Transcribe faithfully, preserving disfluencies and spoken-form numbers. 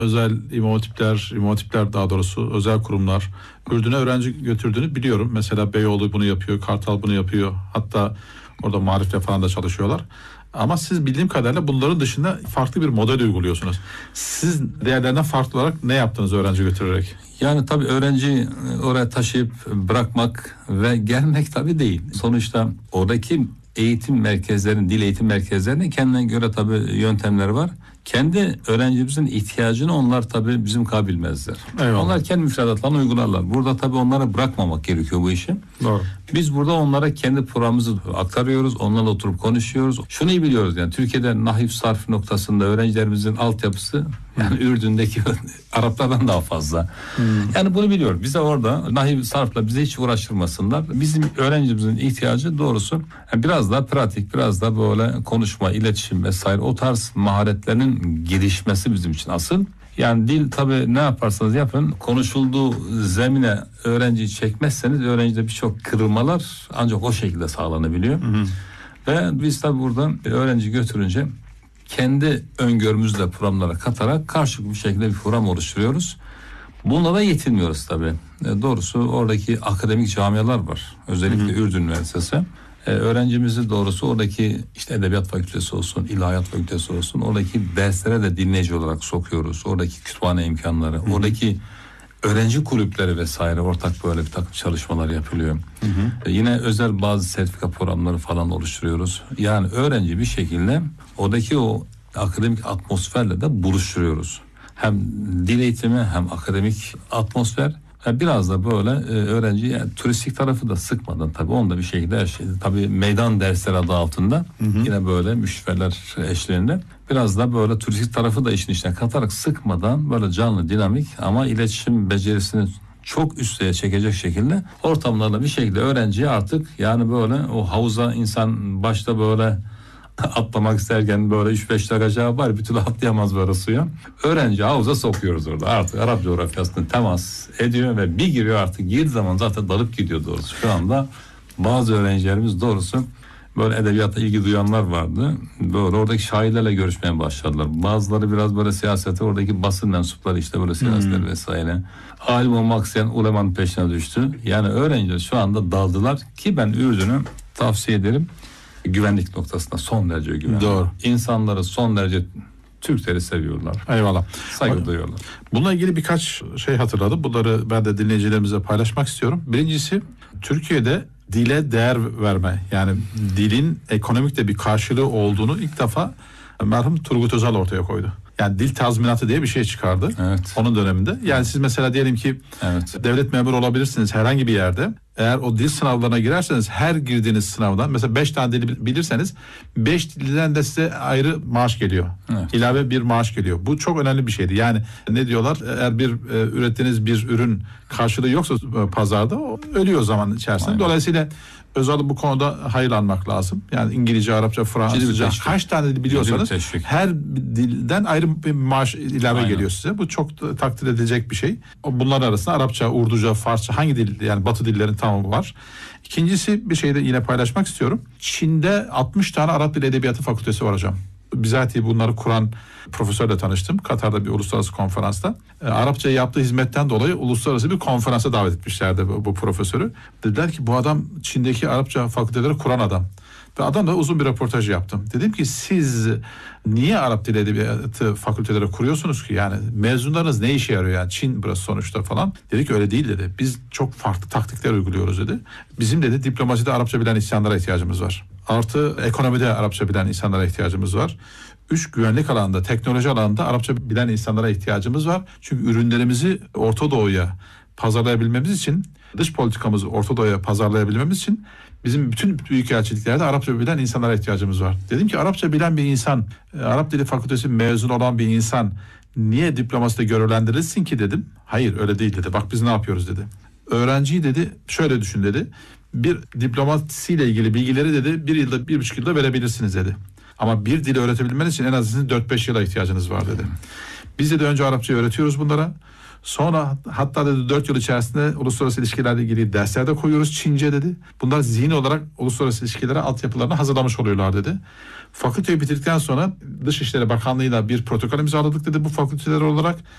özel imam hatipler, imam hatipler daha doğrusu özel kurumlar Ürdün'e öğrenci götürdüğünü biliyorum. Mesela Beyoğlu bunu yapıyor, Kartal bunu yapıyor. Hatta orada Marif'te falan da çalışıyorlar. Ama siz bildiğim kadarıyla bunların dışında farklı bir model uyguluyorsunuz. Siz diğerlerinden farklı olarak ne yaptınız öğrenci götürerek? Yani tabii öğrenci oraya taşıyıp bırakmak ve gelmek tabii değil. Sonuçta oradaki eğitim merkezlerinin, dil eğitim merkezlerinin kendine göre tabii yöntemleri var. Kendi öğrencimizin ihtiyacını onlar tabii bizim kadar bilmezler. Eyvallah. Onlar kendi müfredatlarını uygularlar. Burada tabii onlara bırakmamak gerekiyor bu işi. Doğru. Biz burada onlara kendi programımızı aktarıyoruz. Onlarla oturup konuşuyoruz. Şunu iyi biliyoruz yani Türkiye'de nahiv sarf noktasında öğrencilerimizin altyapısı yani Ürdün'deki Araplardan daha fazla. Hmm. Yani bunu biliyoruz. Bize orada nahiv sarfla bize hiç uğraştırmasınlar. Bizim öğrencimizin ihtiyacı doğrusu yani biraz daha pratik, biraz daha böyle konuşma, iletişim vesaire o tarz maharetlerin gelişmesi bizim için asıl. Yani dil tabii ne yaparsanız yapın konuşulduğu zemine öğrenciyi çekmezseniz öğrencide birçok kırılmalar ancak o şekilde sağlanabiliyor. Hı hı. Ve biz tabii burada öğrenci götürünce kendi öngörümüzle programlara katarak karşılıklı bir şekilde bir program oluşturuyoruz. Bununla da yetinmiyoruz tabii. E, doğrusu oradaki akademik camialar var. Özellikle hı hı. Ürdün Üniversitesi. Ee, öğrencimizi doğrusu oradaki işte edebiyat fakültesi olsun, ilahiyat fakültesi olsun oradaki derslere de dinleyici olarak sokuyoruz. Oradaki kütüphane imkanları, hı hı. oradaki öğrenci kulüpleri vesaire ortak böyle bir takım çalışmalar yapılıyor. Hı hı. Ee, yine özel bazı sertifika programları falan oluşturuyoruz. Yani öğrenci bir şekilde oradaki o akademik atmosferle de buluşturuyoruz. Hem dil eğitimi hem akademik atmosfer. Yani biraz da böyle e, öğrenci yani turistik tarafı da sıkmadan tabii onu da bir şekilde her şey, tabii meydan dersleri adı altında hı hı. yine böyle müşverler eşliğinde biraz da böyle turistik tarafı da işin içine katarak sıkmadan böyle canlı dinamik ama iletişim becerisini çok üsteye çekecek şekilde ortamlarla bir şekilde öğrenciye artık yani böyle o havuza insan başta böyle atlamak isterken böyle üç beş dakika var bir türlü atlayamaz böyle suya. Öğrenci havuza sokuyoruz orada. Artık Arap coğrafyasına temas ediyor ve bir giriyor artık girdiği zaman zaten dalıp gidiyor doğrusu. Şu anda bazı öğrencilerimiz doğrusu böyle edebiyata ilgi duyanlar vardı. Böyle oradaki şairlerle görüşmeye başladılar. Bazıları biraz böyle siyasete oradaki basın mensupları işte böyle siyasetler hmm. vesaire. Alim olmak isteyen ulemanın peşine düştü. Yani öğrenciler şu anda daldılar ki ben Ürdün'ü tavsiye ederim. Güvenlik noktasında son derece güvenli. Doğru. İnsanları son derece Türkleri seviyorlar. Eyvallah. Saygı duyuyorlar. Bununla ilgili birkaç şey hatırladım. Bunları ben de dinleyicilerimize paylaşmak istiyorum. Birincisi Türkiye'de dile değer verme. Yani dilin ekonomik de bir karşılığı olduğunu ilk defa merhum Turgut Özal ortaya koydu. Yani dil tazminatı diye bir şey çıkardı. Evet. Onun döneminde. Yani siz mesela diyelim ki evet. devlet memuru olabilirsiniz herhangi bir yerde. Eğer o dil sınavlarına girerseniz her girdiğiniz sınavdan mesela beş tane dil bilirseniz beş dilden de size ayrı maaş geliyor. Evet. İlave bir maaş geliyor. Bu çok önemli bir şeydi. Yani ne diyorlar? Eğer bir e, ürettiğiniz bir ürün karşılığı yoksa e, pazarda o ölüyor zaman içerisinde. Aynen. Dolayısıyla Özal'ı bu konuda hayır almak lazım. Yani İngilizce, Arapça, Fransızca kaç tane dil biliyorsanız her dilden ayrı bir maaş ilave Aynen. geliyor size. Bu çok takdir edilecek bir şey. Bunlar arasında Arapça, Urduca, Farsça hangi dil yani Batı dillerin tamamı var. İkincisi bir şey de yine paylaşmak istiyorum. Çin'de altmış tane Arap Dili Edebiyatı Fakültesi var hocam. Bizatihi bunları kuran profesörle tanıştım. Katar'da bir uluslararası konferansta. E, Arapçaya yaptığı hizmetten dolayı uluslararası bir konferansa davet etmişlerdi bu, bu profesörü. Dediler ki bu adam Çin'deki Arapça fakülteleri kuran adam. Ve adamla uzun bir röportaj yaptım. Dedim ki siz niye Arap Dili Edebiyatı fakülteleri kuruyorsunuz ki? Yani mezunlarınız ne işe yarıyor yani Çin burası sonuçta falan. Dedi ki öyle değil dedi. Biz çok farklı taktikler uyguluyoruz dedi. Bizim dedi diplomaside Arapça bilen insanlara ihtiyacımız var. Artı ekonomide Arapça bilen insanlara ihtiyacımız var. Üç, güvenlik alanında, teknoloji alanında Arapça bilen insanlara ihtiyacımız var. Çünkü ürünlerimizi Orta Doğu'ya pazarlayabilmemiz için, dış politikamızı Orta Doğu'ya pazarlayabilmemiz için bizim bütün büyükelçiliklerde Arapça bilen insanlara ihtiyacımız var. Dedim ki Arapça bilen bir insan, Arap Dili Fakültesi mezun olan bir insan niye diplomasida görevlendirilsin ki dedim. Hayır öyle değil dedi. Bak biz ne yapıyoruz dedi. Öğrenciyi dedi şöyle düşün dedi. Bir diplomasiyle ilgili bilgileri dedi bir yılda bir buçuk yılda verebilirsiniz dedi. Ama bir dili öğretebilmeniz için en azından dört beş yıla ihtiyacınız var dedi. Biz de önce Arapça öğretiyoruz bunlara. Sonra hatta dedi dört yıl içerisinde uluslararası ilişkilerle ilgili dersler de koyuyoruz Çince dedi. Bunlar zihni olarak uluslararası ilişkilere altyapılarını hazırlamış oluyorlar dedi. Fakülteyi bitirdikten sonra Dışişleri Bakanlığı'yla bir protokol imzaladık dedi bu fakülteler olarak.